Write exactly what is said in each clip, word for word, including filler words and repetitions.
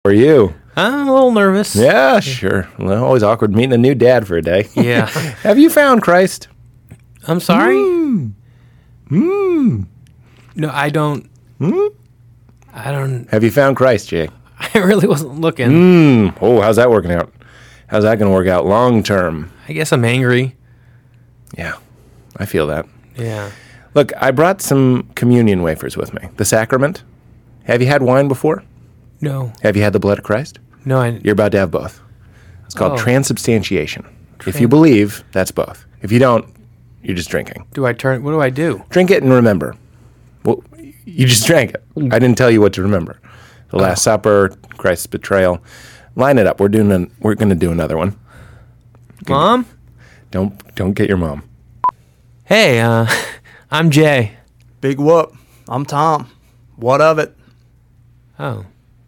How are you? I'm a little nervous. Yeah, sure. Well, always awkward meeting a new dad for a day. Yeah. Have you found Christ? I'm sorry? Mm. Mm. No, I don't. Mm. I don't. Have you found Christ, Jay? I really wasn't looking. Mm. Oh, how's that working out? How's that going to work out long term? I guess I'm angry. Yeah, I feel that. Yeah. Look, I brought some communion wafers with me. The sacrament. Have you had wine before? No. Have you had the blood of Christ? No, I. You're about to have both. It's called Oh. transubstantiation. Tran- If you believe, that's both. If you don't, you're just drinking. Do I turn? What do I do? Drink it and remember. Well, you just drank it. I didn't tell you what to remember. The Last Oh. Supper, Christ's betrayal. Line it up. We're doing. An, we're going to do another one. Mom? Don't don't get your mom. Hey, uh, I'm Jay. Big whoop. I'm Tom. What of it? Oh.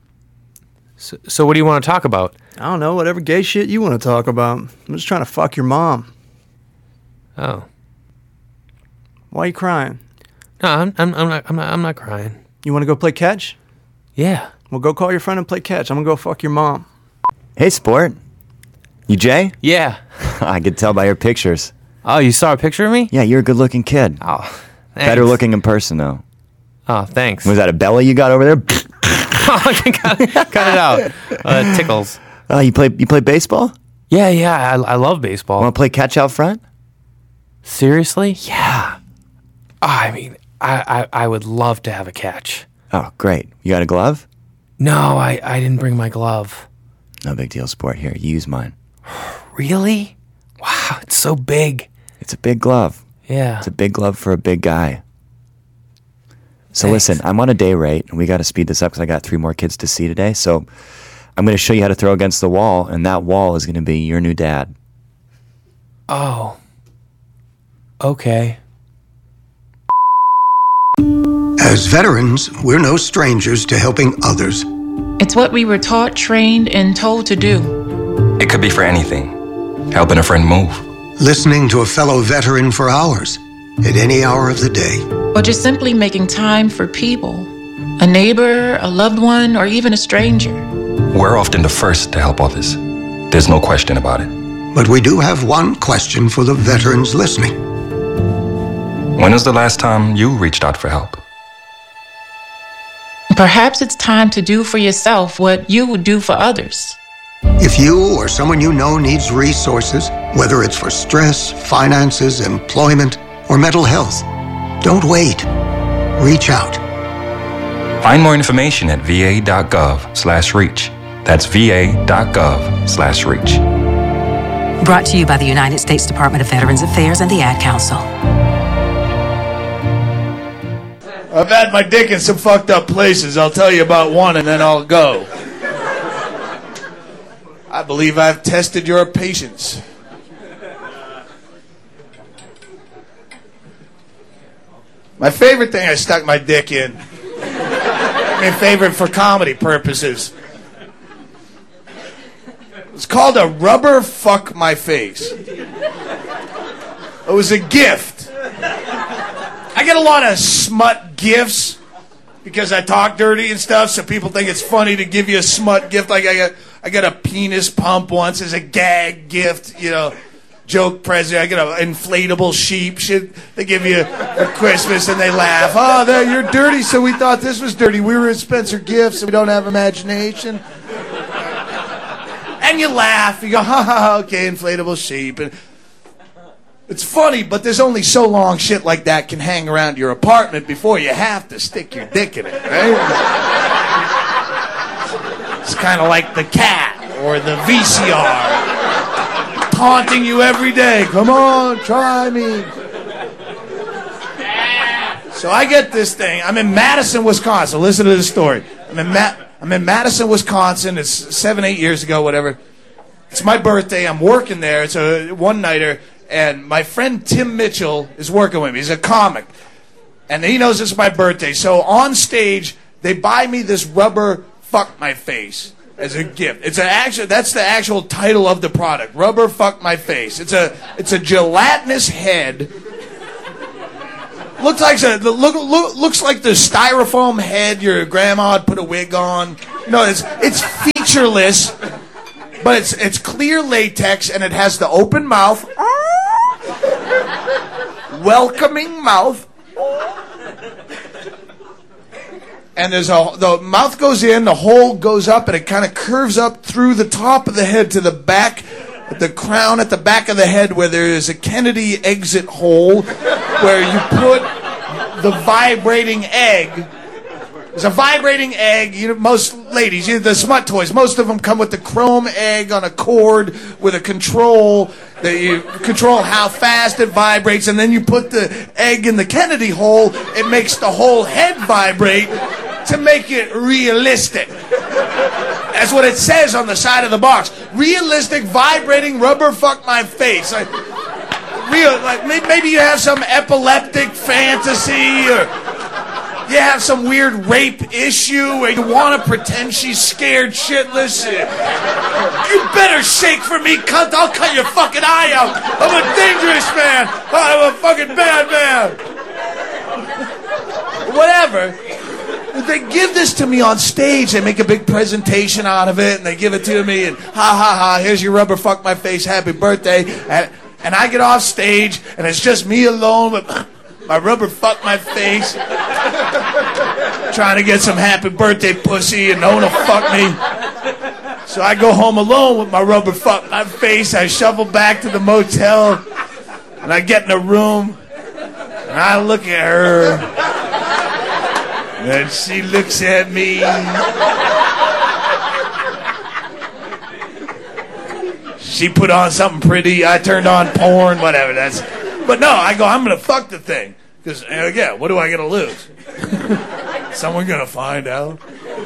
So, so what do you want to talk about? I don't know, whatever gay shit you want to talk about. I'm just trying to fuck your mom. Oh. Why are you crying? No, I'm, I'm, I'm not. I'm not. I'm not crying. You want to go play catch? Yeah. Well, go call your friend and play catch. I'm gonna go fuck your mom. Hey, sport. You Jay? Yeah. I could tell by your pictures. Oh, you saw a picture of me? Yeah, you're a good-looking kid. Oh. Thanks. Better looking in person, though. Oh, thanks. Was that a belly you got over there? cut, cut it out. Uh, it tickles. Oh, you play you play baseball? Yeah, yeah. I, I love baseball. Want to play catch out front? Seriously? Yeah. Oh, I mean, I, I, I would love to have a catch. Oh, great. You got a glove? No, I, I didn't bring my glove. No big deal, sport. Here, you use mine. Really? Wow, it's so big. It's a big glove. Yeah. It's a big glove for a big guy. So Thanks. listen, I'm on a day rate, and we got to speed this up because I got three more kids to see today. So I'm going to show you how to throw against the wall, and that wall is going to be your new dad. Oh. Okay. As veterans, we're no strangers to helping others. It's what we were taught, trained, and told to do. It could be for anything. Helping a friend move. Listening to a fellow veteran for hours, at any hour of the day. Or just simply making time for people. A neighbor, a loved one, or even a stranger. We're often the first to help others. There's no question about it. But we do have one question for the veterans listening. When was the last time you reached out for help? Perhaps it's time to do for yourself what you would do for others. If you or someone you know needs resources, whether it's for stress, finances, employment, or mental health, don't wait. Reach out. Find more information at va.gov slash reach. That's va.gov slash reach. Brought to you by the United States Department of Veterans Affairs and the Ad Council. I've had my dick in some fucked up places. I'll tell you about one and then I'll go. I believe I've tested your patience. My favorite thing I stuck my dick in. I mean, favorite for comedy purposes. It's called a rubber fuck my face. It was a gift. I get a lot of smut gifts because I talk dirty and stuff, so people think it's funny to give you a smut gift. Like I got, I got a penis pump once as a gag gift, you know, joke present. I got an inflatable sheep. Shit, they give you for Christmas and they laugh. Oh, there, you're dirty, so we thought this was dirty. We were at Spencer Gifts, and we don't have imagination. And you laugh. You go, ha ha ha. Okay, inflatable sheep. And it's funny, but there's only so long shit like that can hang around your apartment before you have to stick your dick in it, right? It's kind of like the cat or the V C R taunting you every day. Come on, try me. So I get this thing. I'm in Madison, Wisconsin. Listen to this story. I'm in, Ma- I'm in Madison, Wisconsin. It's seven, eight years ago, whatever. It's my birthday. I'm working there. It's a one-nighter. And my friend Tim Mitchell is working with me. He's a comic. And he knows it's my birthday. So on stage, they buy me this rubber fuck my face as a gift. It's an actual, that's the actual title of the product. Rubber fuck my face. It's a it's a gelatinous head. Looks like a, look, look, looks like the styrofoam head your grandma had put a wig on. No, it's it's featureless, but it's it's clear latex, and it has the open mouth, welcoming mouth, and there's a the mouth goes in, the hole goes up, and it kind of curves up through the top of the head to the back, the crown at the back of the head, where there is a Kennedy exit hole, where you put the vibrating egg. There's a vibrating egg. You know, most ladies, you know, the smut toys, most of them come with the chrome egg on a cord with a control that you control how fast it vibrates, and then you put the egg in the Kennedy hole. It makes the whole head vibrate to make it realistic. That's what it says on the side of the box. Realistic vibrating rubber fuck my face. Like, real, like maybe you have some epileptic fantasy, or you have some weird rape issue where you want to pretend she's scared shitless. You better shake for me, cunt. I'll cut your fucking eye out. I'm a dangerous man. I'm a fucking bad man. Whatever. They give this to me on stage. They make a big presentation out of it, and they give it to me, and ha ha ha, here's your rubber fuck my face, happy birthday. And, and I get off stage, and it's just me alone with my rubber fuck my face, trying to get some happy birthday pussy, and no one will fuck me. So I go home alone with my rubber fuck my face. I shuffle back to the motel, and I get in a room, and I look at her, and she looks at me. She put on something pretty. I turned on porn, whatever. That's. But no, I go, I'm going to fuck the thing. Because, again, what do I got to lose? Someone going to find out?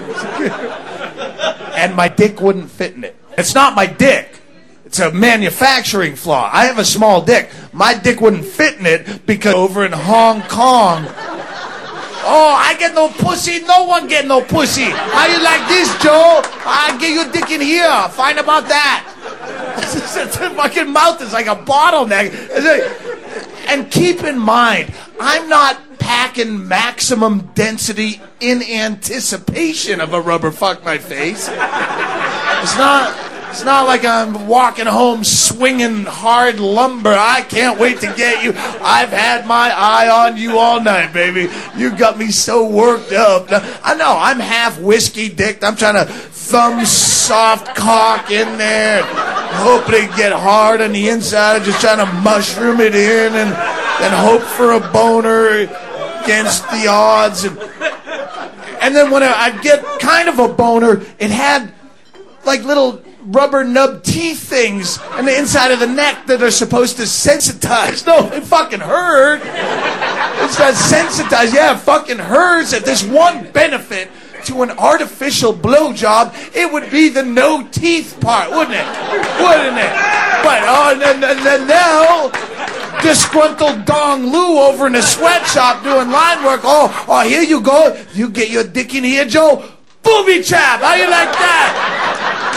And my dick wouldn't fit in it. It's not my dick. It's a manufacturing flaw. I have a small dick. My dick wouldn't fit in it because over in Hong Kong, oh, I get no pussy. No one get no pussy. How you like this, Joe? I get your dick in here. Find about that. The fucking mouth is like a bottleneck. And keep in mind, I'm not packing maximum density in anticipation of a rubber fuck my face. It's not. It's not like I'm walking home swinging hard lumber. I can't wait to get you. I've had my eye on you all night, baby. You got me so worked up. I know, I'm half whiskey dicked. I'm trying to thumb soft cock in there, hoping to get hard on the inside, just trying to mushroom it in and then hope for a boner against the odds. And, and then when I get kind of a boner, it had like little rubber nub teeth things on the inside of the neck that are supposed to sensitize. No, it fucking hurt. It's not sensitized. Yeah, it fucking hurts. If there's one benefit to an artificial blowjob, it would be the no teeth part, wouldn't it? Wouldn't it? But oh, no, no, no, no. Disgruntled Dong Lu over in a sweatshop doing line work. Oh, oh, here you go. You get your dick in here, Joe. Booby trap. How you like that?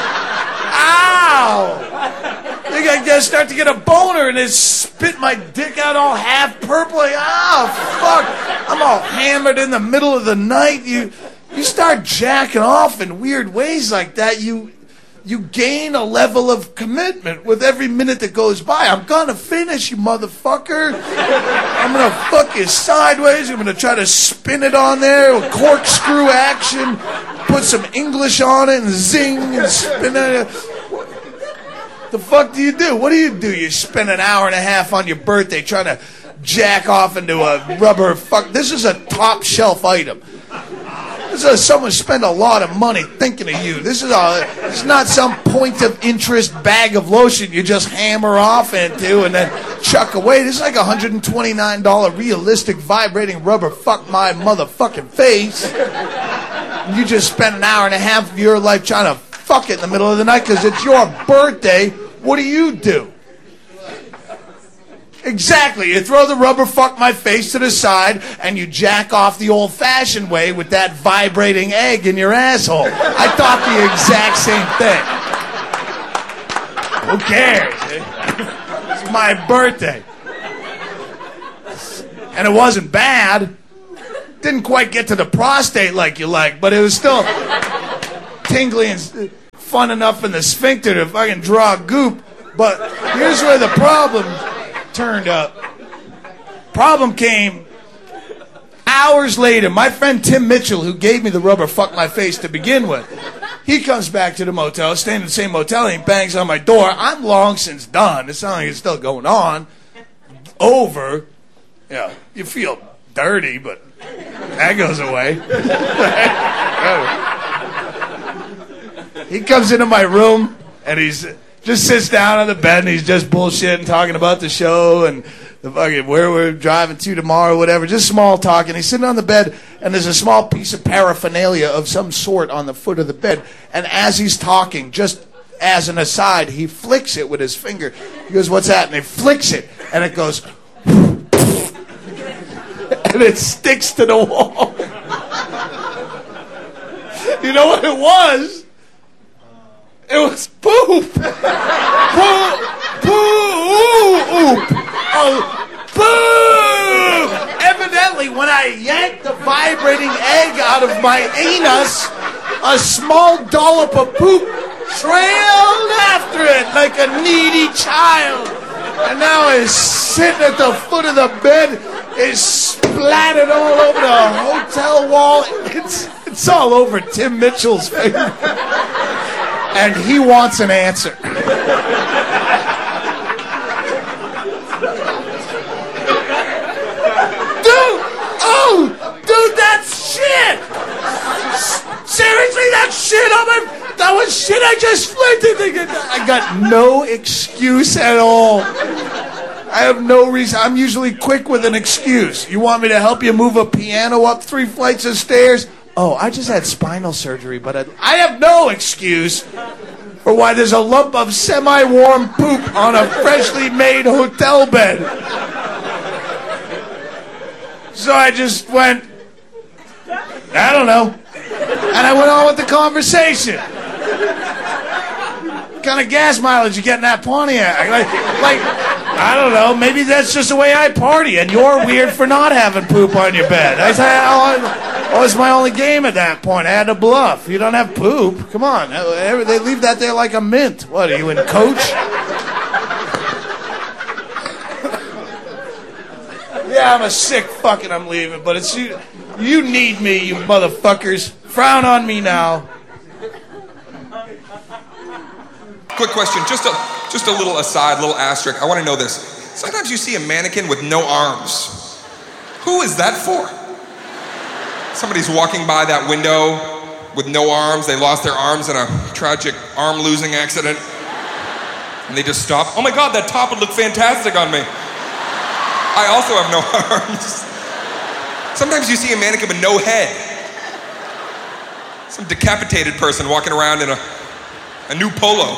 Ow! I think I just start to get a boner and it spit my dick out all half purple. Like, oh, fuck. I'm all hammered in the middle of the night. You you start jacking off in weird ways like that. You you gain a level of commitment with every minute that goes by. I'm gonna finish, you motherfucker. I'm gonna fuck you sideways. I'm gonna try to spin it on there with corkscrew action. Put some English on it and zing and spin it. The fuck do you do? What do you do? You spend an hour and a half on your birthday trying to jack off into a rubber fuck. This is a top shelf item. This is someone spent a lot of money thinking of you. This is a. It's not some point of interest bag of lotion you just hammer off into and then chuck away. This is like a one hundred twenty-nine dollars realistic vibrating rubber fuck my motherfucking face. You just spent an hour and a half of your life trying to fuck it in the middle of the night because it's your birthday. What do you do? Exactly. You throw the rubber fuck my face to the side and you jack off the old-fashioned way with that vibrating egg in your asshole. I thought the exact same thing. Who cares? It's my birthday. And it wasn't bad. Didn't quite get to the prostate like you like, but it was still tingly and fun enough in the sphincter to fucking draw goop. But here's where the problem turned up. Problem came hours later. My friend Tim Mitchell, who gave me the rubber fuck my face to begin with, he comes back to the motel, staying in the same motel, and he bangs on my door. I'm long since done. It's not like it's still going on. Over. Yeah, you feel dirty, but that goes away. He comes into my room, and he's just sits down on the bed, and he's just bullshitting, talking about the show and the fucking where we're driving to tomorrow, whatever. Just small talk. And he's sitting on the bed, and there's a small piece of paraphernalia of some sort on the foot of the bed. And as he's talking, just as an aside, he flicks it with his finger. He goes, "What's that?" And he flicks it, and it goes, and it sticks to the wall. You know what it was? It was poop. Poop. Poop. Oh, poop. Evidently, when I yanked the vibrating egg out of my anus, a small dollop of poop trailed after it like a needy child. And now it's sitting at the foot of the bed. It's splattered all over the hotel wall. It's, it's all over Tim Mitchell's face. And he wants an answer. Dude, oh, dude, that's shit. Seriously, that shit on my, that was shit I just flipped it. I got no excuse at all. I have no reason. I'm usually quick with an excuse. You want me to help you move a piano up three flights of stairs? Oh, I just had spinal surgery, but I, I have no excuse for why there's a lump of semi-warm poop on a freshly made hotel bed. So I just went, I don't know. And I went on with the conversation. What kind of gas mileage you get in that Pontiac? Like, like, I don't know. Maybe that's just the way I party, and you're weird for not having poop on your bed. I said, oh, it's my only game at that point. I had to bluff. You don't have poop. Come on. They leave that there like a mint. What, are you in Coach? Yeah, I'm a sick fuck and I'm leaving, but it's you. You need me, you motherfuckers. Frown on me now. Quick question, just a just a little aside, little asterisk. I want to know this. Sometimes you see a mannequin with no arms. Who is that for? Somebody's walking by that window with no arms. They lost their arms in a tragic arm-losing accident. And they just stop. Oh my God, that top would look fantastic on me. I also have no arms. Sometimes you see a mannequin with no head. Some decapitated person walking around in a, a new polo.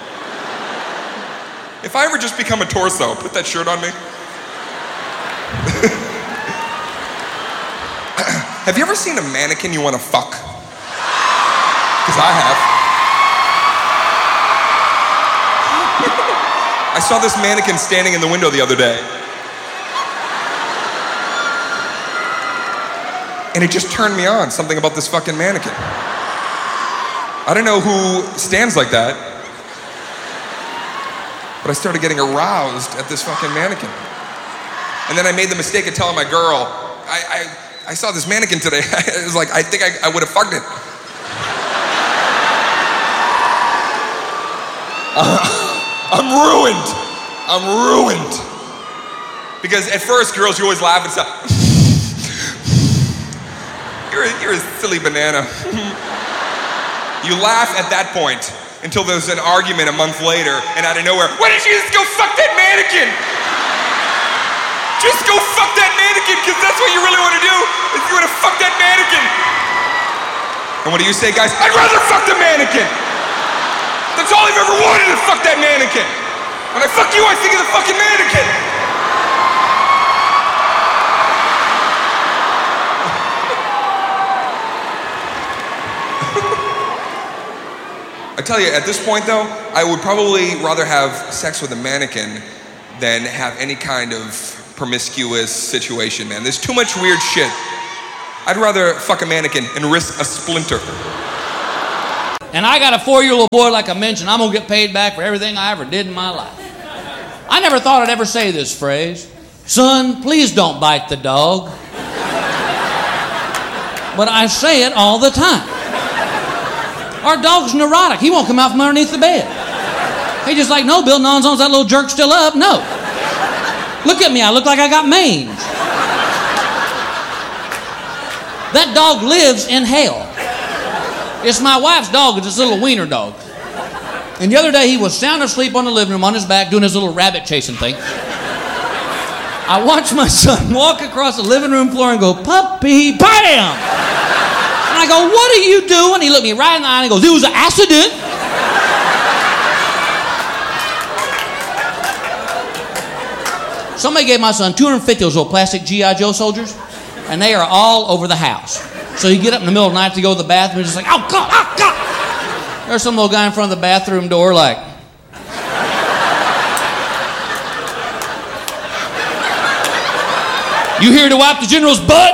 If I ever just become a torso, put that shirt on me. Have you ever seen a mannequin you want to fuck? Because I have. I saw this mannequin standing in the window the other day. And it just turned me on, something about this fucking mannequin. I don't know who stands like that, but I started getting aroused at this fucking mannequin. And then I made the mistake of telling my girl, I, I, I saw this mannequin today. It was like, I think I, I would have fucked it. Uh, I'm ruined. I'm ruined. Because at first, girls, you always laugh and stuff. You're a, you're a silly banana. You laugh at that point until there's an argument a month later, and out of nowhere, why didn't you just go fuck that mannequin? Just go fuck that mannequin, because that's what you really want to do, is you want to fuck that mannequin. And what do you say, guys? I'd rather fuck the mannequin. That's all I've ever wanted, is fuck that mannequin. When I fuck you, I think of the fucking mannequin. I tell you, at this point though, I would probably rather have sex with a mannequin than have any kind of promiscuous situation, man. There's too much weird shit. I'd rather fuck a mannequin and risk a splinter. And I got a four-year-old boy, like I mentioned. I'm going to get paid back for everything I ever did in my life. I never thought I'd ever say this phrase. Son, please don't bite the dog. But I say it all the time. Our dog's neurotic. He won't come out from underneath the bed. He's just like, no, Bill, no, as long as that little jerk's still up, no. Look at me, I look like I got mange. That dog lives in hell. It's my wife's dog. It's this little wiener dog. And the other day, he was sound asleep on the living room on his back doing his little rabbit chasing thing. I watched my son walk across the living room floor and go, puppy, bam! And I go, what are you doing? He looked me right in the eye and he goes, it was an accident. Somebody gave my son two hundred fifty of those little plastic G I Joe soldiers, and they are all over the house. So you get up in the middle of the night to go to the bathroom, and just like, oh, God, oh, God. There's some little guy in front of the bathroom door like, you here to wipe the general's butt?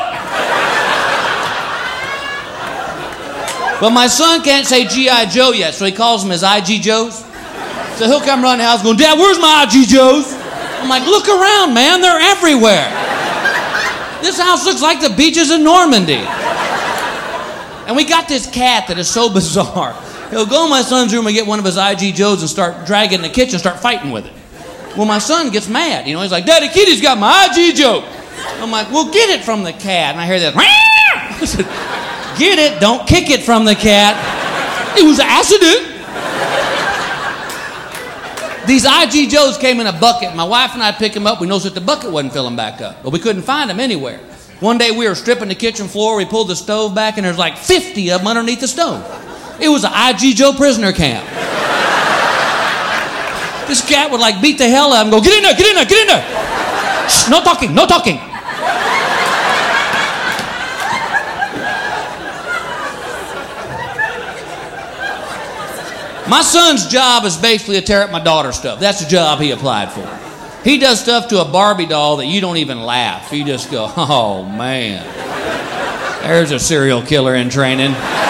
But my son can't say G I Joe yet, so he calls them his I G Joes. So he'll come around the house going, Dad, where's my I G Joes? I'm like, look around, man, they're everywhere. This house looks like the beaches in Normandy. And we got this cat that is so bizarre. He'll go in my son's room and get one of his I G Joes and start dragging in the kitchen and start fighting with it. Well, my son gets mad. You know, he's like, Daddy, Kitty's got my I G Joe. I'm like, well, get it from the cat. And I hear that, I said, get it, don't kick it from the cat. It was an accident. These I G Joes came in a bucket. My wife and I picked them up. We noticed that the bucket wasn't filling back up, but we couldn't find them anywhere. One day we were stripping the kitchen floor. We pulled the stove back, and there's like fifty of them underneath the stove. It was an I G Joe prisoner camp. This cat would like beat the hell out of him and go, get in there, get in there, get in there. Shh, no talking, no talking. My son's job is basically to tear up my daughter's stuff. That's the job he applied for. He does stuff to a Barbie doll that you don't even laugh. You just go, oh, man. There's a serial killer in training.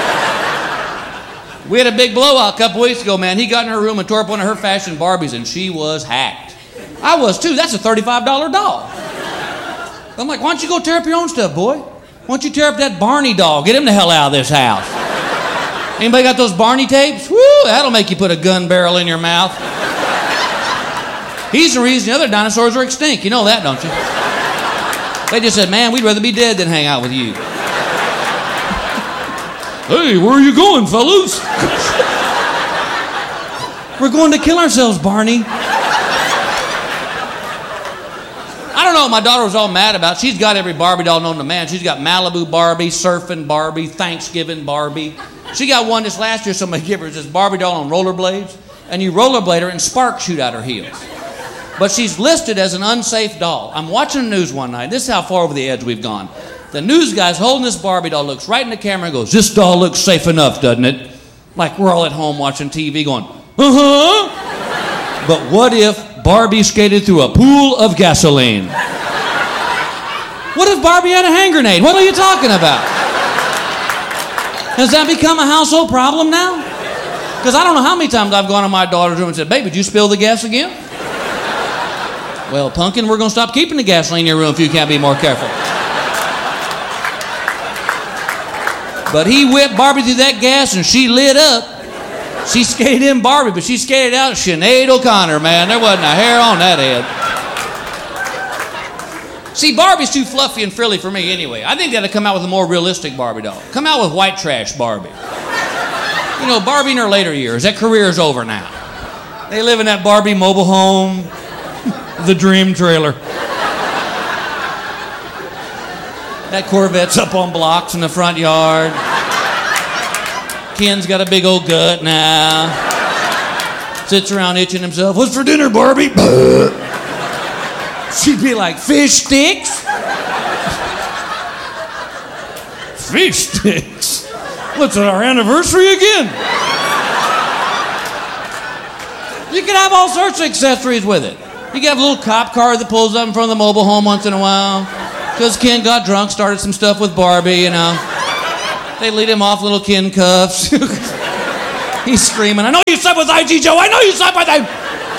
We had a big blowout a couple weeks ago, man. He got in her room and tore up one of her fashion Barbies, and she was hacked. I was, too. That's a thirty-five dollar doll. I'm like, why don't you go tear up your own stuff, boy? Why don't you tear up that Barney doll? Get him the hell out of this house. Anybody got those Barney tapes? Woo, that'll make you put a gun barrel in your mouth. He's the reason the other dinosaurs are extinct. You know that, don't you? They just said, man, we'd rather be dead than hang out with you. Hey, where are you going, fellas? We're going to kill ourselves, Barney. I don't know what my daughter was all mad about. She's got every Barbie doll known to man. She's got Malibu Barbie, Surfing Barbie, Thanksgiving Barbie. She got one this last year somebody gave her this Barbie doll on rollerblades, and you rollerblade her and sparks shoot out her heels. But she's listed as an unsafe doll. I'm watching the news one night. This is how far over the edge we've gone. The news guy's holding this Barbie doll, looks right in the camera and goes, this doll looks safe enough, doesn't it? Like we're all at home watching T V going, uh-huh. But what if Barbie skated through a pool of gasoline? What if Barbie had a hand grenade? What are you talking about? Has that become a household problem now? Because I don't know how many times I've gone to my daughter's room and said, baby, did you spill the gas again? Well, Punkin, we're going to stop keeping the gasoline in your room if you can't be more careful. But he whipped Barbie through that gas and she lit up. She skated in Barbie, but she skated out Sinead O'Connor, man. There wasn't a hair on that head. See, Barbie's too fluffy and frilly for me anyway. I think they ought to come out with a more realistic Barbie doll. Come out with white trash Barbie. You know, Barbie in her later years, that career is over now. They live in that Barbie mobile home, the dream trailer. That Corvette's up on blocks in the front yard. Ken's got a big old gut now. Sits around itching himself. What's for dinner, Barbie? She'd be like, fish sticks? Fish sticks? What's our anniversary again? You can have all sorts of accessories with it. You can have a little cop car that pulls up in front of the mobile home once in a while. Because Ken got drunk, started some stuff with Barbie, you know. They lead him off little Ken cuffs. He's screaming, I know you slept with I G Joe, I know you slept with him!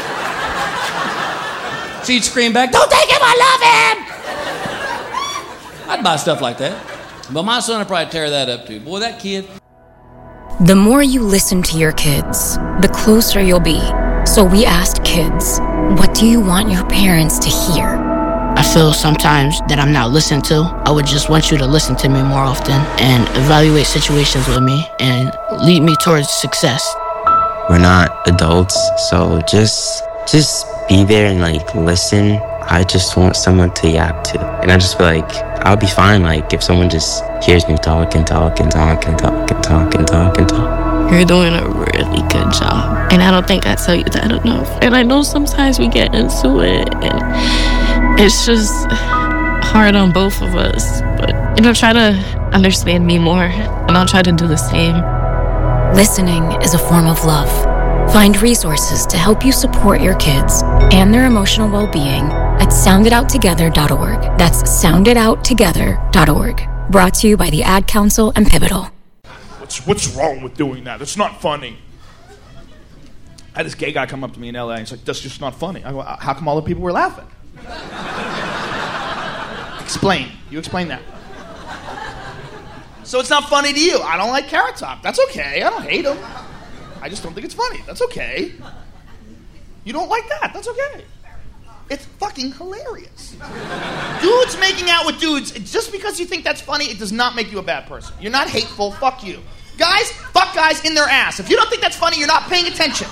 She'd scream back, don't take him, I love him! I'd buy stuff like that. But my son would probably tear that up too. Boy, that kid. The more you listen to your kids, the closer you'll be. So we asked kids, what do you want your parents to hear? I feel sometimes that I'm not listened to. I would just want you to listen to me more often and evaluate situations with me and lead me towards success. We're not adults, so just just be there and like listen. I just want someone to yap to. And I just feel like I'll be fine like if someone just hears me talk and talk and talk and talk and talk and talk and talk. You're doing a really good job. And I don't think I tell you that enough. And I know sometimes we get into it and it's just hard on both of us. But, you know, try to understand me more and I'll try to do the same. Listening is a form of love. Find resources to help you support your kids and their emotional well-being at sound it out together dot org. That's sound it out together dot org. Brought to you by the Ad Council and Pivotal. What's, what's wrong with doing that? It's not funny. I had this gay guy come up to me in L A and he's like, that's just not funny. I go, how come all the people were laughing? Explain. You explain that. So it's not funny to you. I don't like Carrot Top. That's okay. I don't hate him. I just don't think it's funny. That's okay. You don't like that. That's okay. It's fucking hilarious. Dudes making out with dudes, just because you think that's funny, it does not make you a bad person. You're not hateful. Fuck you. Guys, fuck guys in their ass. If you don't think that's funny, you're not paying attention.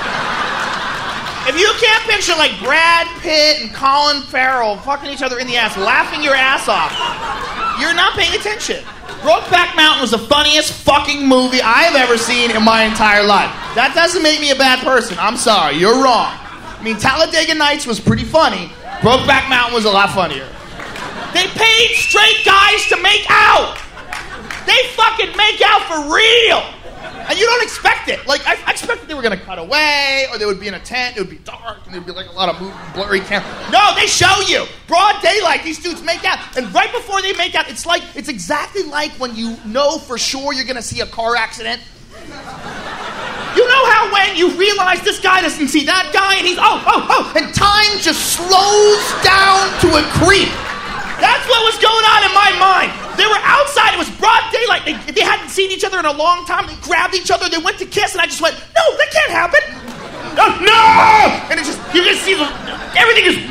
If you can't picture like Brad Pitt and Colin Farrell fucking each other in the ass, laughing your ass off, you're not paying attention. Brokeback Mountain was the funniest fucking movie I've ever seen in my entire life. That doesn't make me a bad person. I'm sorry, you're wrong. I mean, Talladega Nights was pretty funny. Brokeback Mountain was a lot funnier. They paid straight guys to make out. They fucking make out for real. And you don't expect it. Like, I, I expected they were going to cut away, or they would be in a tent, it would be dark, and there would be like a lot of moving, blurry camera. No, they show you. Broad daylight, these dudes make out. And right before they make out, it's like, it's exactly like when you know for sure you're going to see a car accident. You know how when you realize this guy doesn't see that guy, and he's, oh, oh, oh, and time just slows down to a creep. That's what was going on in my mind. They were outside. It was broad daylight. They, they hadn't seen each other in a long time. They grabbed each other. They went to kiss, and I just went, no, that can't happen. No, no! And it just, you can see the, everything is,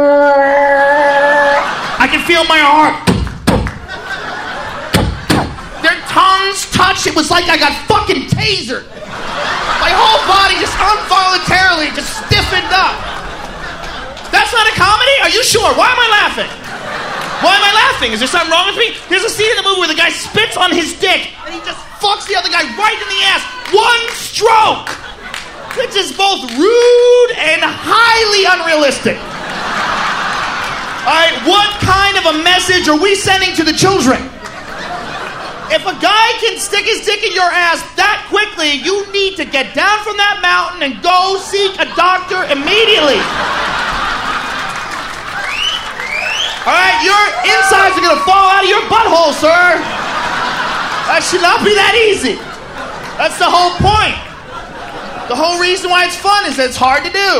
I can feel my heart. Their tongues touched. It was like I got fucking tasered. My whole body just involuntarily just stiffened up. That's not a comedy? Are you sure? Why am I laughing? Why am I laughing? Is there something wrong with me? There's a scene in the movie where the guy spits on his dick and he just fucks the other guy right in the ass. One stroke! Which is both rude and highly unrealistic. Alright, what kind of a message are we sending to the children? If a guy can stick his dick in your ass that quickly, you need to get down from that mountain and go seek a doctor immediately. All right, your insides are gonna fall out of your butthole, sir. That should not be that easy. That's the whole point. The whole reason why it's fun is that it's hard to do.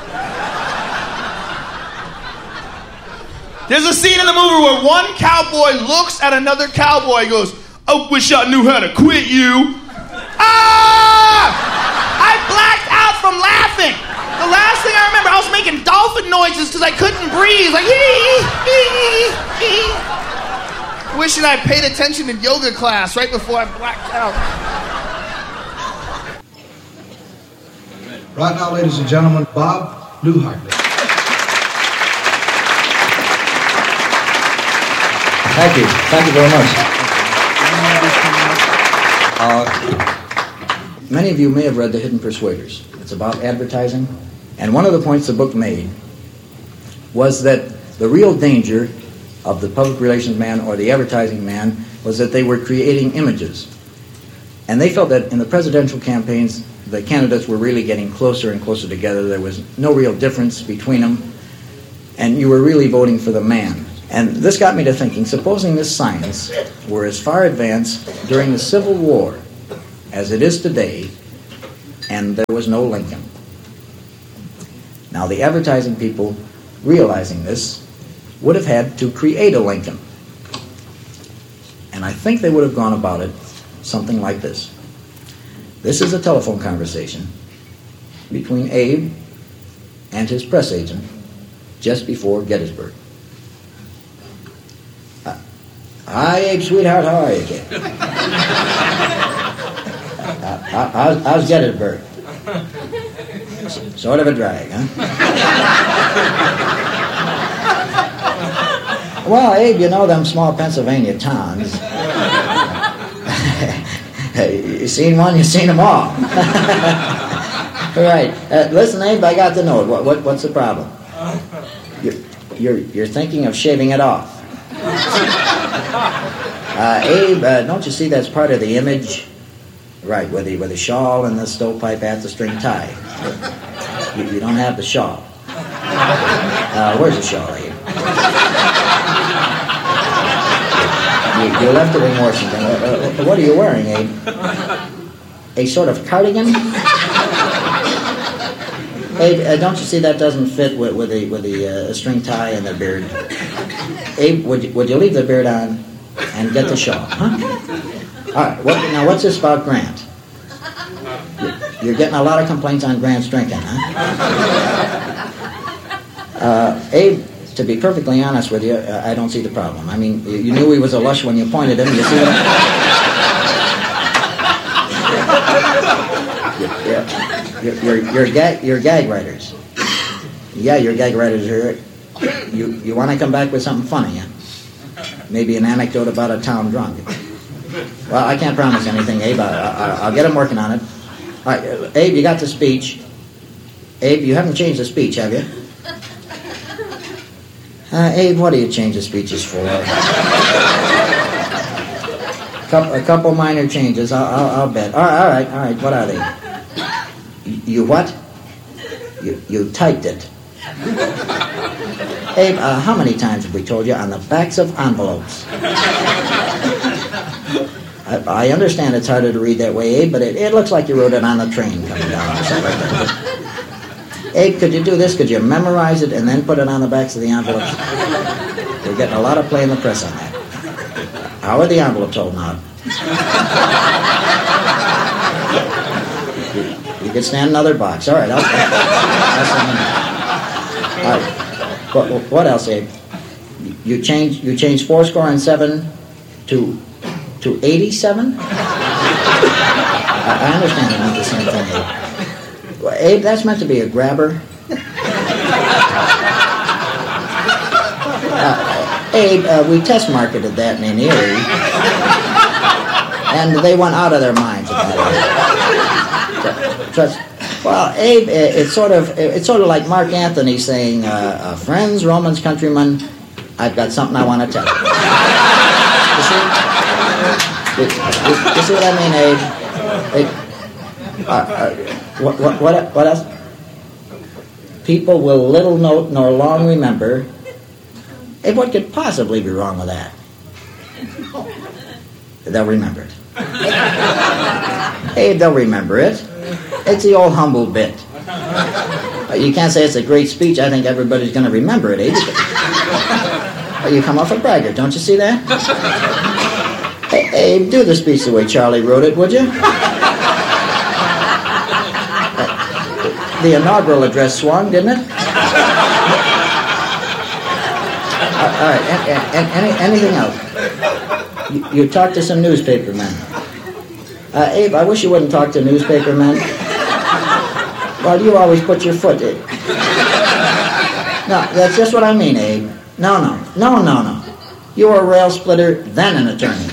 There's a scene in the movie where one cowboy looks at another cowboy and goes, I wish I knew how to quit you. Ah! I blacked out from laughing. The last thing I remember, I was making dolphin noises because I couldn't breathe. Like, hee, hee, hee. Wishing I paid attention in yoga class right before I blacked out. Right now, ladies and gentlemen, Bob Newhart. Thank you. Thank you very much. Uh, many of you may have read The Hidden Persuaders. It's about advertising. And one of the points the book made was that the real danger of the public relations man or the advertising man was that they were creating images. And they felt that in the presidential campaigns, the candidates were really getting closer and closer together. There was no real difference between them. And you were really voting for the man. And this got me to thinking, supposing this science were as far advanced during the Civil War as it is today, and there was no Lincoln. Now, the advertising people, realizing this, would have had to create a Lincoln. And I think they would have gone about it something like this. This is a telephone conversation between Abe and his press agent just before Gettysburg. Uh, Hi, Abe, sweetheart, how are you, kid? uh, how, how's, how's Gettysburg? S- sort of a drag, huh? Well, Abe, you know them small Pennsylvania towns. You seen one, you seen them all. Right. Uh, listen, Abe, I got the note. What, what, what's the problem? You're, you're, you're thinking of shaving it off. Uh, Abe, uh, don't you see that's part of the image? Right, with the, with the shawl and the stovepipe at the string tie. You, you don't have the shawl. Uh, where's the shawl, Abe? You, you left it in Washington. Uh, uh, what are you wearing, Abe? A sort of cardigan? Abe, uh, don't you see that doesn't fit with, with the with the uh, string tie and the beard? Abe, would you, would you leave the beard on and get the shawl, huh? All right. What, now, what's this about Grant? You're, you're getting a lot of complaints on Grant's drinking, huh? Uh, Abe. To be perfectly honest with you, uh, I don't see the problem. I mean, you, you knew he was a lush when you pointed him. You see that? You're, you're, you're, you're, gag, you're gag writers. Yeah, you're gag writers. You're, you you want to come back with something funny, huh? Maybe an anecdote about a town drunk. Well, I can't promise anything, Abe. I, I, I'll get him working on it. All right, uh, Abe, you got the speech. Abe, you haven't changed the speech, have you? Uh, Abe, what do you change the speeches for? Couple, a couple minor changes, I'll, I'll, I'll bet. All right, all right, all right. What are they? You, you what? You, you typed it. Abe, uh, how many times have we told you on the backs of envelopes? I, I understand it's harder to read that way, Abe, but it, it looks like you wrote it on the train coming down or something like that. Abe, could you do this? Could you memorize it and then put it on the backs of the envelopes? We're getting a lot of play in the press on that. How are the envelopes holding out? You, you could stand another box. All right, I'll stand. All right. What, what else, Abe? You change you change four score and seven to to eighty-seven? I, I understand it meant the same thing, Abe. Well, Abe, that's meant to be a grabber. Uh, Abe, uh, we test marketed that in Erie, and they went out of their minds about it. Trust. Well, Abe, it's sort of it's sort of like Mark Anthony saying, uh, uh, "Friends, Romans, countrymen, I've got something I want to tell you." You see? You, you, you see what I mean, Abe? Abe uh, uh, What, what, what, what else? People will little note nor long remember. Hey, what could possibly be wrong with that? They'll remember it. Hey, they'll remember it. It's the old humble bit. You can't say it's a great speech. I think everybody's going to remember it, eh? You come off a braggart, don't you see that? Hey, hey, do the speech the way Charlie wrote it, would you? The inaugural address swung, didn't it? All right, and, and, and any, anything else? You, you talked to some newspaper men. Uh, Abe, I wish you wouldn't talk to newspaper men. Well, you always put your foot in. No, that's just what I mean, Abe. No, no, no, no, no. You were a rail splitter, then an attorney.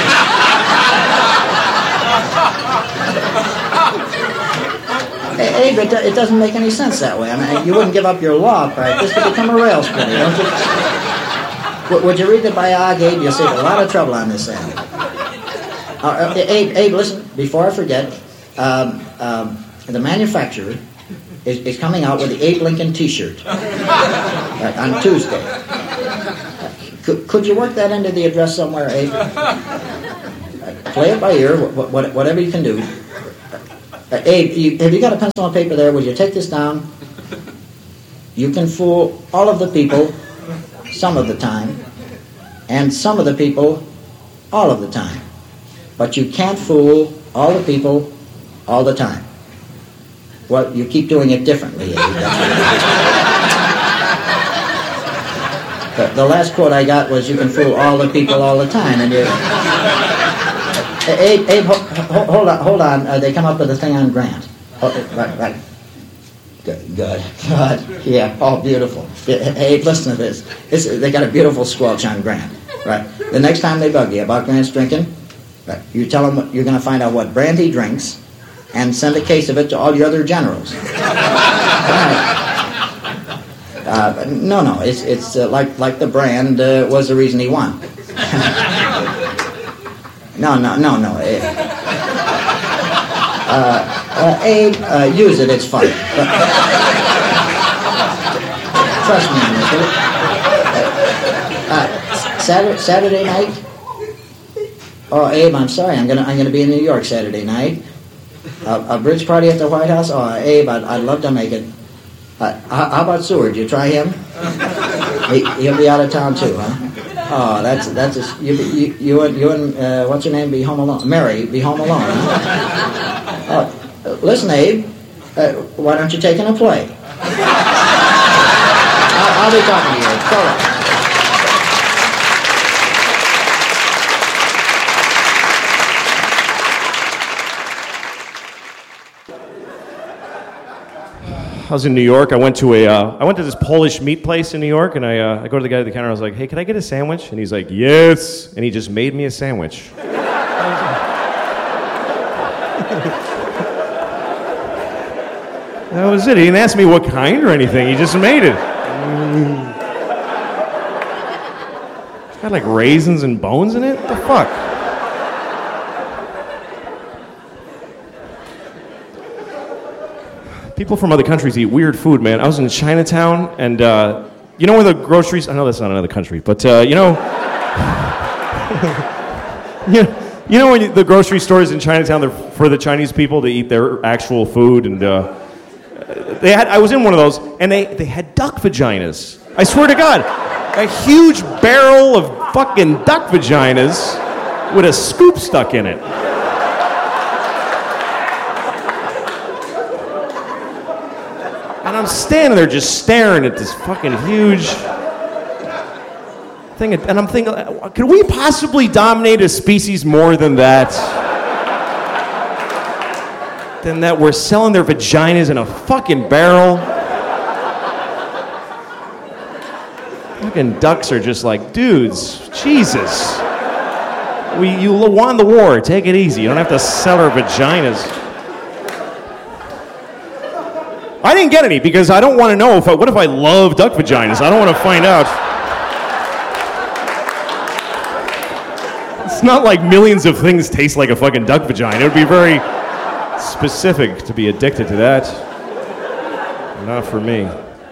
Abe, it, it doesn't make any sense that way. I mean, you wouldn't give up your law practice to become a rail splitter, don't you? W- would you read the biog, Abe? You'll save a lot of trouble on this end. Uh, Abe, Abe, listen, before I forget, um, um, the manufacturer is, is coming out with the Abe Lincoln T-shirt right, on Tuesday. Could, could you work that into the address somewhere, Abe? Play it by ear, wh- wh- whatever you can do. Uh, Abe, you, have you got a pencil and paper there? Will you take this down? You can fool all of the people some of the time, and some of the people all of the time. But you can't fool all the people all the time. Well, you keep doing it differently, Abe. That's what it is. The, the last quote I got was, you can fool all the people all the time. And you, uh, Abe, Abe ho, ho, hold on, hold on. Uh, they come up with a thing on Grant. Oh, right, right. Good, good, good. Yeah, all beautiful. Hey, listen to this. This. They got a beautiful squelch on Grant. Right. The next time they bug you about Grant's drinking, right, you tell them you're going to find out what brand he drinks, and send a case of it to all your other generals. Right. Uh, no, no, it's it's uh, like like the brand uh, was the reason he won. no, no, no, no. Uh, uh, Abe, uh, use it. It's fun. But, trust me on this. Uh, Saturday, Saturday night. Oh, Abe, I'm sorry. I'm gonna I'm gonna be in New York Saturday night. Uh, a bridge party at the White House. Oh, Abe, I'd, I'd love to make it. Uh, how, how about Seward? You try him? He, he'll be out of town too, huh? Oh, that's that's a, you, you you and you and uh, what's your name? Be home alone. Mary, be home alone. Huh? Uh, listen, Abe. Uh, why don't you take in a play? I'll, I'll be talking to you. So long. I was in New York. I went to a, uh, I went to this Polish meat place in New York, and I, uh, I go to the guy at the counter. I was like, "Hey, can I get a sandwich?" And he's like, "Yes." And he just made me a sandwich. That was it. He didn't ask me what kind or anything. He just made it. Mm. It's got like raisins and bones in it. What the fuck? People from other countries eat weird food, man. I was in Chinatown, and uh, you know where the groceries... I know that's not another country, but uh, you know... you know, you know when you, the grocery stores in Chinatown, they're for the Chinese people to eat their actual food, and uh, they had. I was in one of those, and they, they had duck vaginas. I swear to God, a huge barrel of fucking duck vaginas with a scoop stuck in it. And I'm standing there just staring at this fucking huge thing. And I'm thinking, could we possibly dominate a species more than that? Than that we're selling their vaginas in a fucking barrel? Fucking ducks are just like, dudes, Jesus. We, you won the war, take it easy. You don't have to sell our vaginas. I didn't get any because I don't want to know if I, what if I love duck vaginas? I don't want to find out. It's not like millions of things taste like a fucking duck vagina. It would be very specific to be addicted to that. Not for me.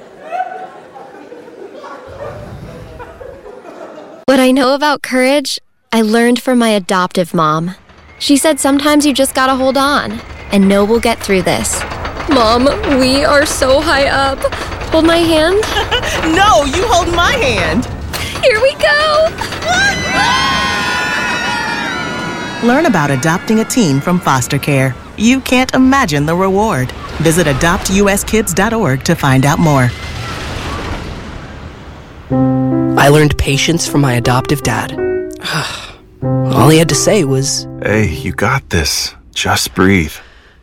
What I know about courage, I learned from my adoptive mom. She said sometimes you just gotta hold on and know we'll get through this. Mom, we are so high up. Hold my hand. No, you hold my hand. Here we go. Learn about adopting a teen from foster care. You can't imagine the reward. Visit adopt u s kids dot org to find out more. I learned patience from my adoptive dad. All he had to say was, "Hey, you got this. Just breathe."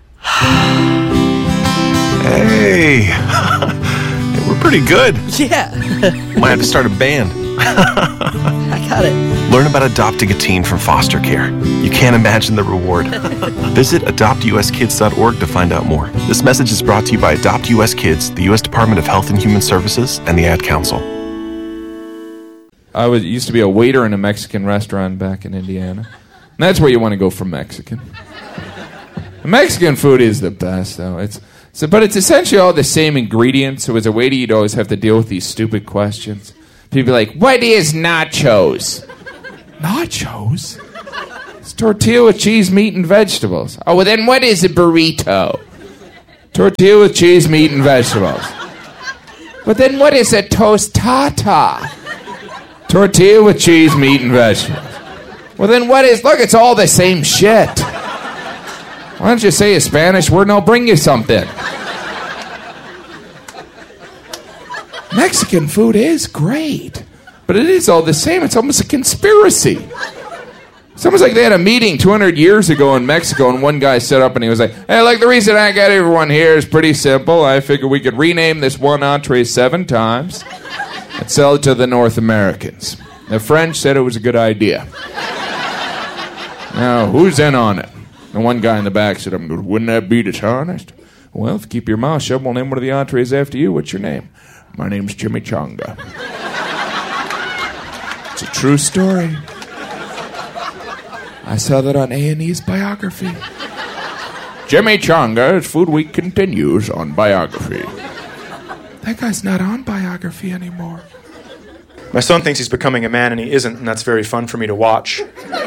Hey, we're pretty good. Yeah. Might have to start a band. I got it. Learn about adopting a teen from foster care. You can't imagine the reward. Visit adopt u s kids dot org to find out more. This message is brought to you by Adopt U S Kids, the U S Department of Health and Human Services, and the Ad Council. I was used to be a waiter in a Mexican restaurant back in Indiana. And that's where you want to go for Mexican. Mexican food is the best, though. It's so, but it's essentially all the same ingredients. So as a waiter, you'd always have to deal with these stupid questions. People be like, "What is nachos?" Nachos? It's tortilla with cheese, meat, and vegetables. Oh, well, then what is a burrito? Tortilla with cheese, meat, and vegetables. But then what is a tostata? Tortilla with cheese, meat, and vegetables. Well, then what is... Look, it's all the same shit. Why don't you say a Spanish word and I'll bring you something? Mexican food is great, but it is all the same. It's almost a conspiracy. It's almost like they had a meeting two hundred years ago in Mexico, and one guy stood up and he was like, hey, like, the reason I got everyone here is pretty simple. I figured we could rename this one entree seven times and sell it to the North Americans. The French said it was a good idea. Now, who's in on it? And one guy in the back said, wouldn't that be dishonest? Well, if you keep your mouth shut, we'll name one of the entrees after you. What's your name? My name's Chimichanga. It's a true story. I saw that on A and E's biography. Chimichanga, Food Week continues on biography. That guy's not on biography anymore. My son thinks he's becoming a man and he isn't, and that's very fun for me to watch.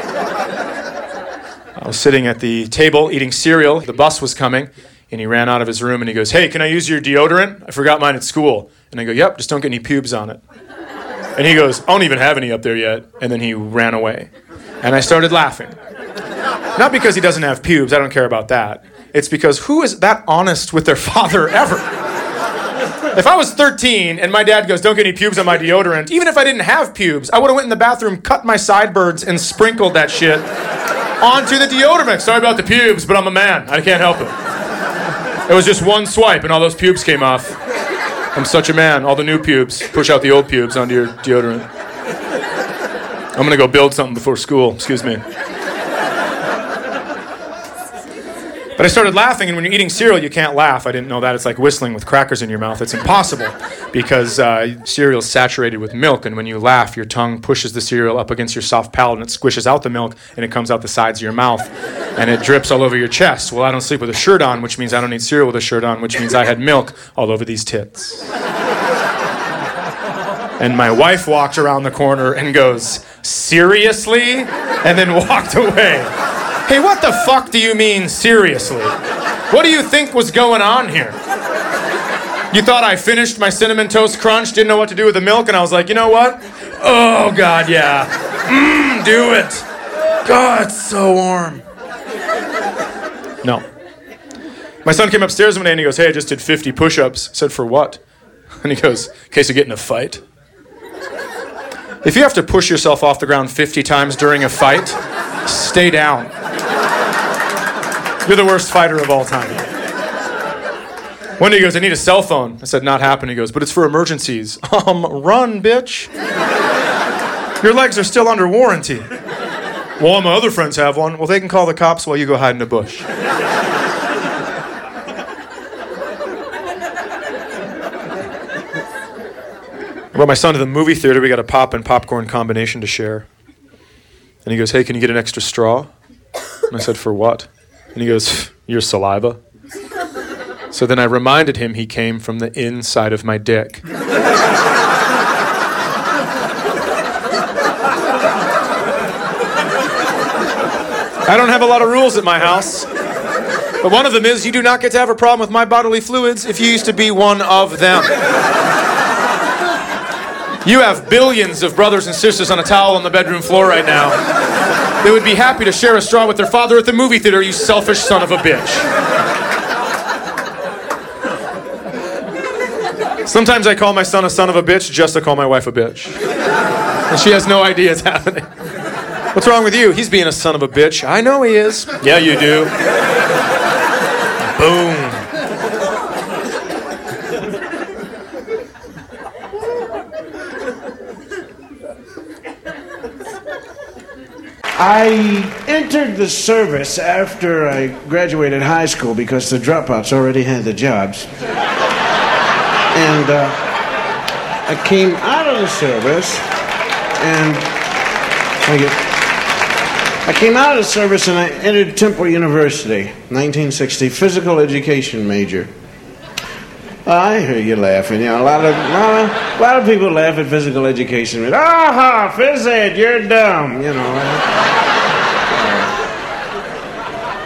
I was sitting at the table eating cereal. The bus was coming, and he ran out of his room and he goes, hey, can I use your deodorant? I forgot mine at school. And I go, yep, just don't get any pubes on it. And he goes, I don't even have any up there yet. And then he ran away. And I started laughing. Not because he doesn't have pubes, I don't care about that. It's because who is that honest with their father ever? If I was thirteen and my dad goes, don't get any pubes on my deodorant, even if I didn't have pubes, I would have went in the bathroom, cut my sideburns, and sprinkled that shit onto the deodorant. Sorry about the pubes, but I'm a man. I can't help it. It was just one swipe and all those pubes came off. I'm such a man. All the new pubes. Push out the old pubes onto your deodorant. I'm going to go build something before school. Excuse me. But I started laughing, and when you're eating cereal, you can't laugh. I didn't know that. It's like whistling with crackers in your mouth. It's impossible because uh, cereal's saturated with milk, and when you laugh, your tongue pushes the cereal up against your soft palate, and it squishes out the milk, and it comes out the sides of your mouth, and it drips all over your chest. Well, I don't sleep with a shirt on, which means I don't eat cereal with a shirt on, which means I had milk all over these tits. And my wife walked around the corner and goes, seriously? And then walked away. Hey, what the fuck do you mean, seriously? What do you think was going on here? You thought I finished my Cinnamon Toast Crunch, didn't know what to do with the milk, and I was like, you know what? Oh, God, yeah. Mmm, do it. God, it's so warm. No. My son came upstairs one day and he goes, hey, I just did fifty push-ups. I said, for what? And he goes, in case I get in a fight. If you have to push yourself off the ground fifty times during a fight, stay down. You're the worst fighter of all time. One day he goes, I need a cell phone. I said, not happening. He goes, but it's for emergencies. Um, run, bitch. Your legs are still under warranty. Well, all my other friends have one. Well, they can call the cops while you go hide in a bush. I brought my son to the movie theater. We got a pop and popcorn combination to share. And he goes, hey, can you get an extra straw? And I said, for what? And he goes, your saliva. So then I reminded him he came from the inside of my dick. I don't have a lot of rules at my house. But one of them is you do not get to have a problem with my bodily fluids if you used to be one of them. You have billions of brothers and sisters on a towel on the bedroom floor right now. They would be happy to share a straw with their father at the movie theater, you selfish son of a bitch. Sometimes I call my son a son of a bitch just to call my wife a bitch. And she has no idea it's happening. What's wrong with you? He's being a son of a bitch. I know he is. Yeah, you do. Boom. I entered the service after I graduated high school because the dropouts already had the jobs. And uh, I came out of the service and I, get, I came out of the service and I entered Temple University, nineteen sixty, physical education major. I hear you laughing. You know, a lot of, lot of, a lot of people laugh at physical education. Aha, phys ed, you're dumb. You know.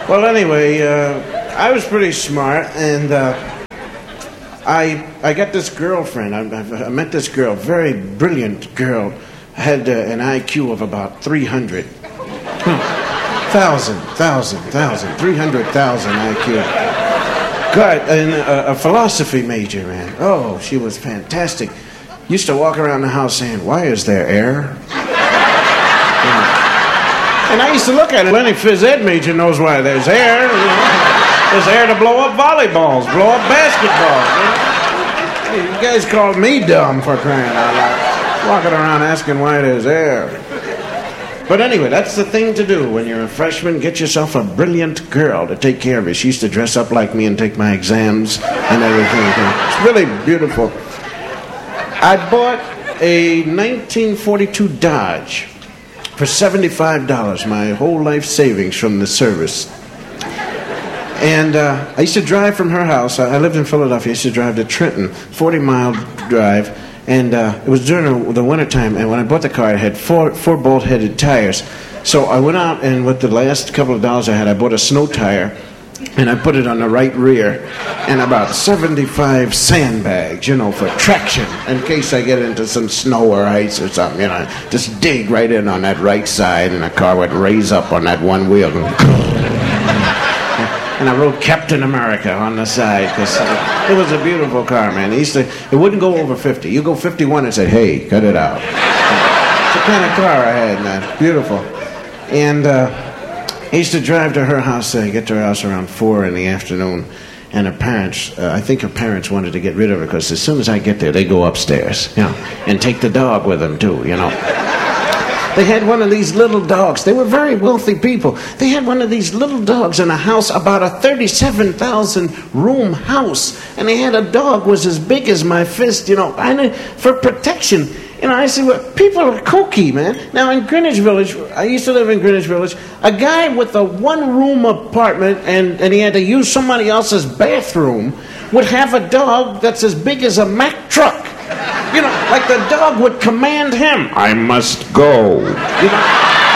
Well, anyway, uh, I was pretty smart, and uh, I I got this girlfriend. I, I, I met this girl, very brilliant girl. Had uh, an I Q of about three hundred. Thousand, thousand, thousand, three hundred thousand I Q. God, and a, a philosophy major, man. Oh, she was fantastic. Used to walk around the house saying, "Why is there air?" And I used to look at it. Any phys ed major knows why there's air. You know? There's air to blow up volleyballs, blow up basketballs. You know? You guys called me dumb for crying out loud. Walking around asking why there's air. But anyway, that's the thing to do when you're a freshman. Get yourself a brilliant girl to take care of you. She used to dress up like me and take my exams and everything. It's really beautiful. I bought a nineteen forty-two Dodge for seventy-five dollars, my whole life savings from the service. And uh, I used to drive from her house. I lived in Philadelphia. I used to drive to Trenton, forty-mile drive. And uh, it was during the wintertime, and when I bought the car, it had four, four bolt-headed tires. So I went out, and with the last couple of dollars I had, I bought a snow tire, and I put it on the right rear, and about seventy-five sandbags, you know, for traction, in case I get into some snow or ice or something, you know. Just dig right in on that right side, and the car would raise up on that one wheel. And I wrote Captain America on the side, because uh, it was a beautiful car, man. It, used to, it wouldn't go over fifty. You go fifty-one and say, "Hey, cut it out." It's the kind of car I had, man. Beautiful. And uh, I used to drive to her house, uh, get to her house around four in the afternoon, and her parents, uh, I think her parents wanted to get rid of her, because as soon as I get there, they go upstairs, you know, and take the dog with them, too, you know. They had one of these little dogs. They were very wealthy people. They had one of these little dogs in a house, about a thirty-seven thousand room house. And they had a dog was as big as my fist, you know, and for protection. You know, I said, well, people are kooky, man. Now, in Greenwich Village, I used to live in Greenwich Village, a guy with a one-room apartment, and, and he had to use somebody else's bathroom, would have a dog that's as big as a Mack truck. You know, like the dog would command him, "I must go." You know?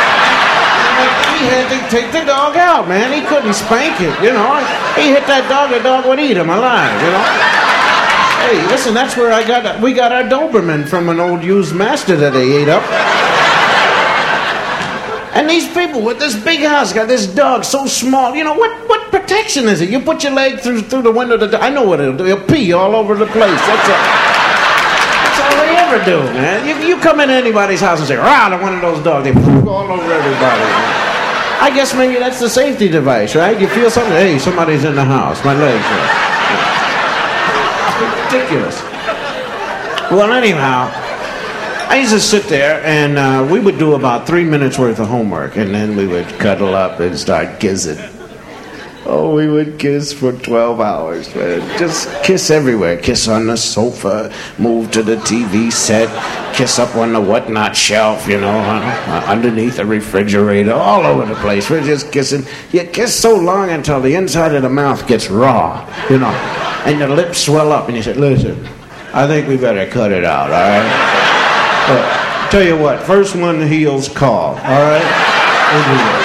He had to take the dog out, man. He couldn't spank it, you know. He hit that dog, the dog would eat him alive, you know. Hey, listen, that's where I got, we got our Doberman from an old used master that they ate up. And these people with this big house got this dog so small. You know, what, what protection is it? You put your leg through through the window of the dog. I know what it'll do. It'll pee all over the place. That's it. Do, man. You, you come into anybody's house and say, "Rah, one of those dogs," they poop all over everybody. I guess maybe that's the safety device, right? You feel something, hey, somebody's in the house. My legs are. It's ridiculous. Well, anyhow, I used to sit there and uh, we would do about three minutes worth of homework, and then we would cuddle up and start kissing. Oh, we would kiss for twelve hours, man. Just kiss everywhere. Kiss on the sofa, move to the T V set, kiss up on the whatnot shelf, you know, uh, underneath the refrigerator, all over the place. We're just kissing. You kiss so long until the inside of the mouth gets raw, you know, and your lips swell up, and you say, "Listen, I think we better cut it out, all right? But tell you what, first one heals call, all right? We'll do that.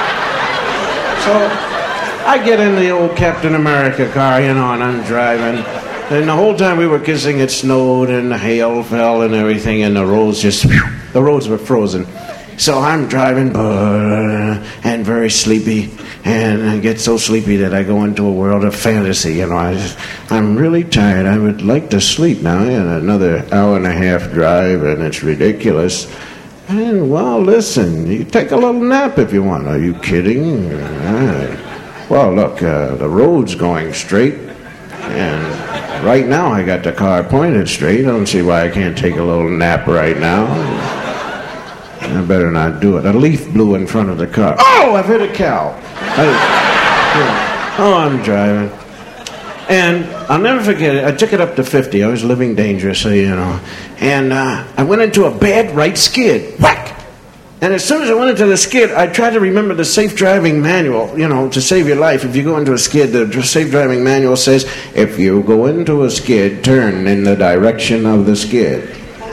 So I get in the old Captain America car, you know, and I'm driving. And the whole time we were kissing, it snowed and the hail fell and everything, and the roads just, the roads were frozen. So I'm driving and very sleepy, and I get so sleepy that I go into a world of fantasy. You know, I just, I'm really tired. I would like to sleep now. In another hour and a half drive, and it's ridiculous. And, well, listen, you take a little nap if you want. Are you kidding? Uh, well, look, uh, the road's going straight, and right now I got the car pointed straight. I don't see why I can't take a little nap right now. I better not do it. A leaf blew in front of the car. Oh, I've hit a cow. I, oh, I'm driving. And I'll never forget it. I took it up to fifty. I was living dangerously, you know. And uh, I went into a bad right skid. Whack! And as soon as I went into the skid, I tried to remember the safe driving manual, you know, to save your life. If you go into a skid, the safe driving manual says, if you go into a skid, turn in the direction of the skid.